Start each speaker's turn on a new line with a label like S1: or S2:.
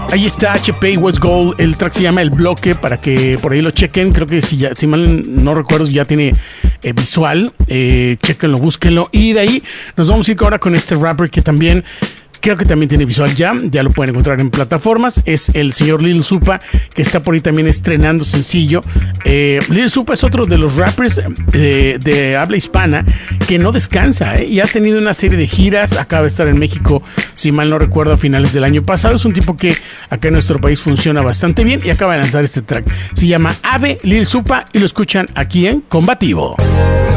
S1: Ahí está HP y West Gold, el track se llama El Bloque, para que por ahí lo chequen. Creo que si mal no recuerdo ya tiene visual, chequenlo, búsquenlo. Y de ahí nos vamos a ir ahora con este rapper que también creo que también tiene visual ya lo pueden encontrar en plataformas. Es el señor Lil Supa, que está por ahí también estrenando sencillo. Lil Supa es otro de los rappers de habla hispana que no descansa, y ha tenido una serie de giras. Acaba de estar en México, si mal no recuerdo, a finales del año pasado. Es un tipo que acá en nuestro país funciona bastante bien y acaba de lanzar este track. Se llama Ave, Lil Supa, y lo escuchan aquí en Combativo.